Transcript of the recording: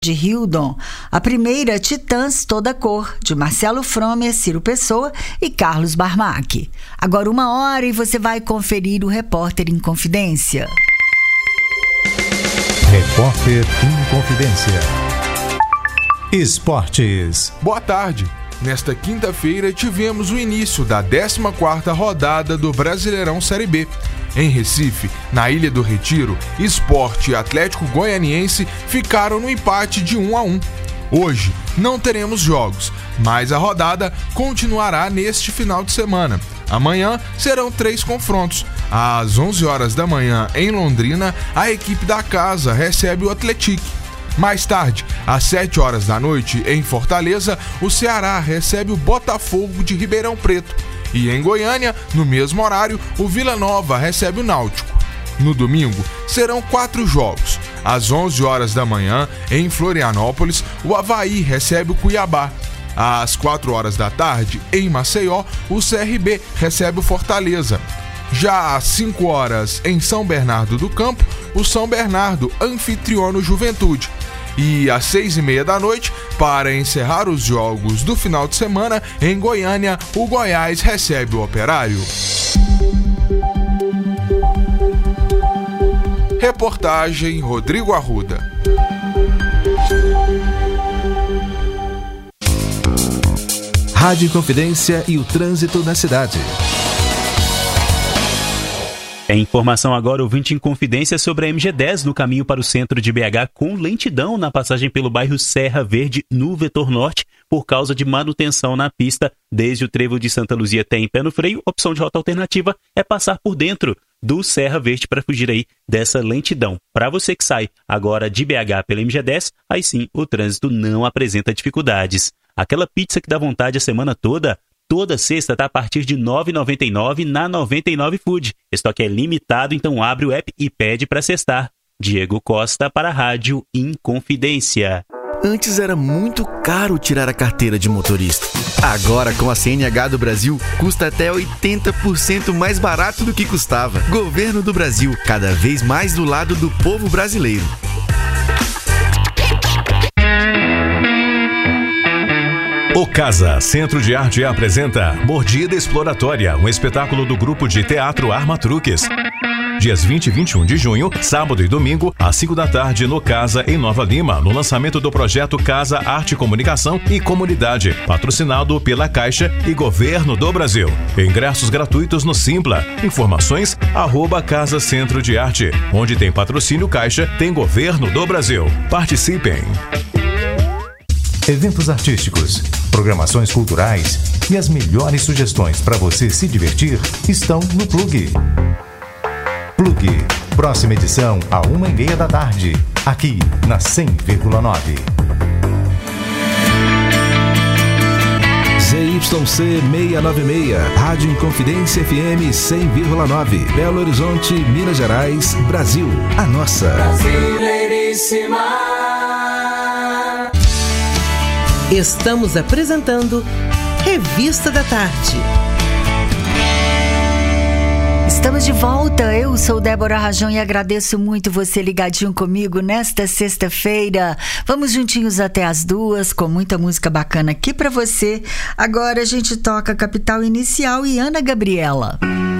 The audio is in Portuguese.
de Hildon. A primeira, Titãs Toda Cor, de Marcelo Fromer, Ciro Pessoa e Carlos Barmac. Agora 1h e você vai conferir o Repórter em Confidência. Repórter em Confidência. Esportes. Boa tarde. Nesta quinta-feira tivemos o início da 14ª rodada do Brasileirão Série B. Em Recife, na Ilha do Retiro, Sport e Atlético Goianiense ficaram no empate de 1-1. Hoje não teremos jogos, mas a rodada continuará neste final de semana. Amanhã serão 3 confrontos. Às 11 horas da manhã, em Londrina, a equipe da casa recebe o Atlético. Mais tarde, às 7 horas da noite, em Fortaleza, o Ceará recebe o Botafogo de Ribeirão Preto. E em Goiânia, no mesmo horário, o Vila Nova recebe o Náutico. No domingo, serão 4 jogos. Às 11 horas da manhã, em Florianópolis, o Avaí recebe o Cuiabá. Às 4 horas da tarde, em Maceió, o CRB recebe o Fortaleza. Já às 5 horas, em São Bernardo do Campo, o São Bernardo anfitriona o Juventude. E às 6h30 da noite, para encerrar os jogos do final de semana, em Goiânia, o Goiás recebe o Operário. Reportagem Rodrigo Arruda. Rádio Confidência e o trânsito na cidade. É informação agora, ouvinte em Confidência, sobre a MG10 no caminho para o centro de BH, com lentidão na passagem pelo bairro Serra Verde, no vetor norte, por causa de manutenção na pista. Desde o trevo de Santa Luzia até em Pé no Freio, opção de rota alternativa é passar por dentro do Serra Verde para fugir aí dessa lentidão. Para você que sai agora de BH pela MG10, aí sim o trânsito não apresenta dificuldades. Aquela pizza que dá vontade a semana toda sexta está a partir de R$ 9,99 na 99 Food. Estoque é limitado, então abre o app e pede para cestar. Diego Costa para a Rádio Inconfidência. Antes era muito caro tirar a carteira de motorista. Agora, com a CNH do Brasil, custa até 80% mais barato do que custava. Governo do Brasil, cada vez mais do lado do povo brasileiro. O Casa Centro de Arte apresenta Mordida Exploratória, um espetáculo do grupo de teatro Arma Truques. Dias 20 e 21 de junho, sábado e domingo, às 5 da tarde, no Casa, em Nova Lima, no lançamento do projeto Casa Arte, Comunicação e Comunidade, patrocinado pela Caixa e Governo do Brasil. Ingressos gratuitos no Simpla. Informações, @Casa Centro de Arte. Onde tem patrocínio Caixa, tem Governo do Brasil. Participem! Eventos artísticos, programações culturais e as melhores sugestões para você se divertir estão no Plug. Plug, próxima edição à 1h30 da tarde, aqui na 100,9. ZYC 696, Rádio Inconfidência FM 100,9, Belo Horizonte, Minas Gerais, Brasil, a nossa. Brasileiríssima. Estamos apresentando Revista da Tarde. Estamos de volta, eu sou Débora Rajão e agradeço muito você ligadinho comigo nesta sexta-feira. Vamos juntinhos até as 2, com muita música bacana aqui pra você. Agora a gente toca Capital Inicial e Ana Gabriela.